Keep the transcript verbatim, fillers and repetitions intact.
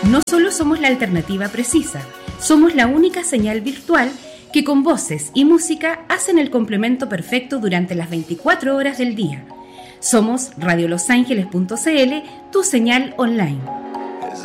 No solo somos la alternativa precisa, somos la única señal virtual que con voces y música hacen el complemento perfecto durante las veinticuatro horas del día. Somos radio los ángeles punto c l, tu señal online.